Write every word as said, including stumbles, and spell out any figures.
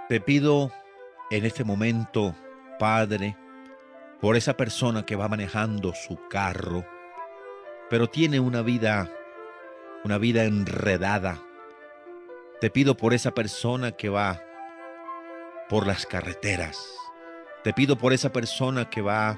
Te pido en este momento, Padre, por esa persona que va manejando su carro, pero tiene una vida, una vida enredada. Te pido por esa persona que va por las carreteras. Te pido por esa persona que va